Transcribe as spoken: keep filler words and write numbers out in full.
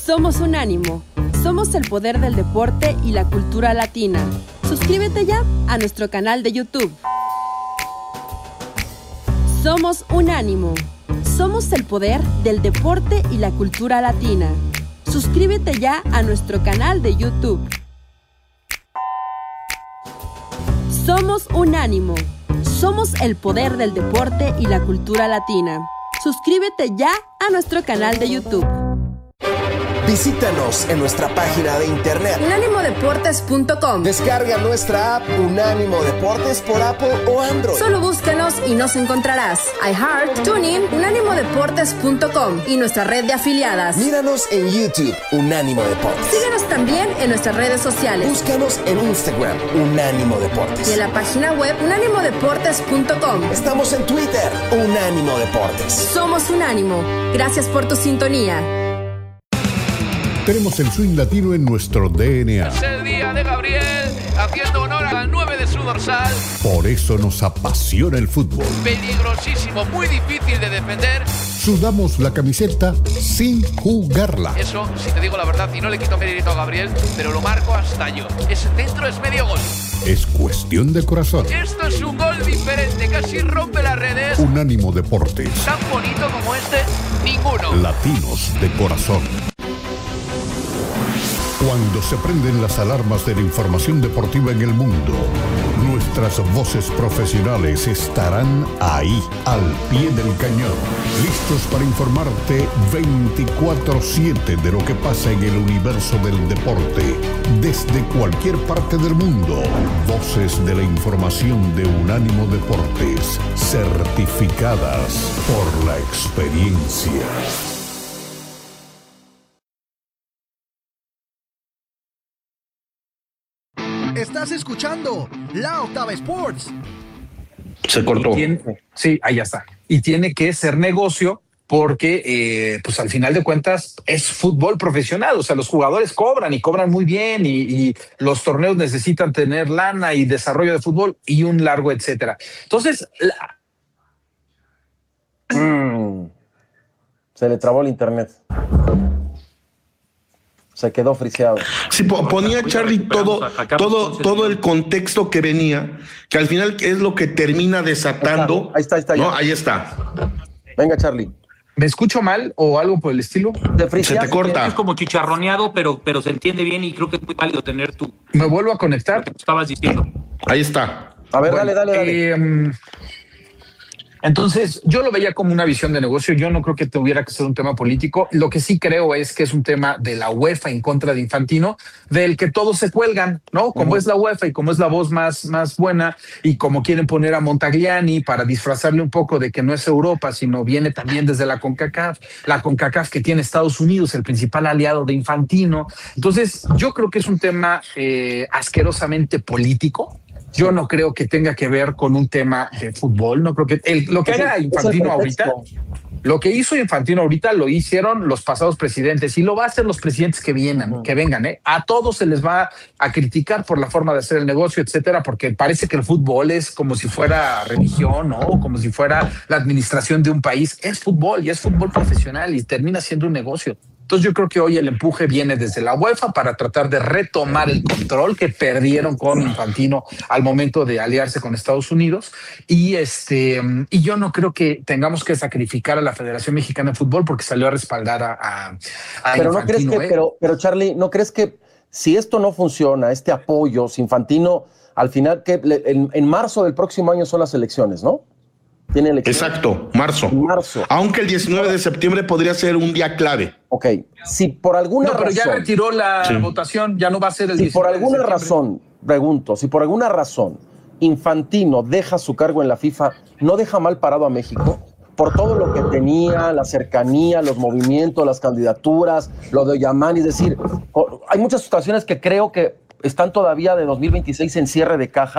Somos Unánimo. Somos el poder del deporte y la cultura latina. Suscríbete ya a nuestro canal de YouTube. Somos Unánimo. Somos el poder del deporte y la cultura latina. Suscríbete ya a nuestro canal de YouTube. Somos Unánimo. Somos el poder del deporte y la cultura latina. Suscríbete ya a nuestro canal de YouTube. Visítanos en nuestra página de internet unánimo deportes punto com. Descarga nuestra app Unánimo Deportes por Apple o Android. Solo búscanos y nos encontrarás. iHeart, TuneIn, unánimo deportes punto com y nuestra red de afiliadas. Míranos en YouTube, Unánimo Deportes. Síguenos también en nuestras redes sociales. Búscanos en Instagram, Unánimo Deportes. Y en la página web unánimo deportes punto com. Estamos en Twitter, Unánimo Deportes. Somos Unánimo. Gracias por tu sintonía. Tenemos el swing latino en nuestro D N A. Es el día de Gabriel, haciendo honor al nueve de su dorsal. Por eso nos apasiona el fútbol. Peligrosísimo, muy difícil de defender. Sudamos la camiseta sin jugarla. Eso, si te digo la verdad, y no le quito mérito a Gabriel, pero lo marco hasta yo. Ese centro es medio gol. Es cuestión de corazón. Esto es un gol diferente, casi rompe las redes. Unánimo Deportes. Tan bonito como este, ninguno. Latinos de corazón. Cuando se prenden las alarmas de la información deportiva en el mundo, nuestras voces profesionales estarán ahí, al pie del cañón, listos para informarte veinticuatro siete de lo que pasa en el universo del deporte, desde cualquier parte del mundo. Voces de la información de Unánimo Deportes, certificadas por la experiencia. Estás escuchando La Octava Sports. Se cortó. Tiene, sí, ahí ya está. Y tiene que ser negocio porque, eh, pues al final de cuentas, es fútbol profesional. O sea, los jugadores cobran y cobran muy bien y, y los torneos necesitan tener lana y desarrollo de fútbol y un largo etcétera. Entonces, la... mm, se le trabó el internet. Se quedó friseado. Sí, ponía Charlie todo, todo, todo el contexto que venía, que al final es lo que termina desatando. Ahí está, ahí está. Ahí está, ¿no? Ahí está. Venga, Charlie. ¿Me escucho mal o algo por el estilo? Se te corta. Es como chicharroneado, pero, pero se entiende bien y creo que es muy válido tener tu... ¿Me vuelvo a conectar? Lo que estabas diciendo. Ahí está. A ver, bueno, dale, dale, dale. Eh, Entonces, yo lo veía como una visión de negocio. Yo no creo que tuviera que ser un tema político. Lo que sí creo es que es un tema de la UEFA en contra de Infantino, del que todos se cuelgan, ¿no? Como uh-huh. es la UEFA y como es la voz más, más buena y como quieren poner a Montagliani para disfrazarle un poco de que no es Europa, sino viene también desde la CONCACAF. La CONCACAF que tiene Estados Unidos, el principal aliado de Infantino. Entonces, yo creo que es un tema eh, asquerosamente político. Yo no creo que tenga que ver con un tema de fútbol. No creo que el, lo que haga Infantino ahorita, lo que hizo Infantino ahorita lo hicieron los pasados presidentes y lo va a hacer los presidentes que vienen, que vengan. ¿eh? A todos se les va a criticar por la forma de hacer el negocio, etcétera, porque parece que el fútbol es como si fuera religión, ¿no? O como si fuera la administración de un país. Es fútbol y es fútbol profesional y termina siendo un negocio. Entonces yo creo que hoy el empuje viene desde la UEFA para tratar de retomar el control que perdieron con Infantino al momento de aliarse con Estados Unidos y este y yo no creo que tengamos que sacrificar a la Federación Mexicana de Fútbol porque salió a respaldar a, a, a pero Infantino. No crees que, ¿eh? pero, pero Charlie, ¿no crees que si esto no funciona, este apoyo, si Infantino al final que en, en marzo del próximo año son las elecciones, ¿no? Tiene elecciones. Exacto, marzo. marzo. Aunque el diecinueve de septiembre podría ser un día clave. Ok, si por alguna no, pero razón... ya retiró la sí. votación, ya no va a ser el Si por alguna razón, pregunto, si por alguna razón Infantino deja su cargo en la FIFA, ¿no deja mal parado a México? Por todo lo que tenía, la cercanía, los movimientos, las candidaturas, lo de Yamani, es decir, hay muchas situaciones que creo que están todavía de dos mil veintiséis en cierre de caja.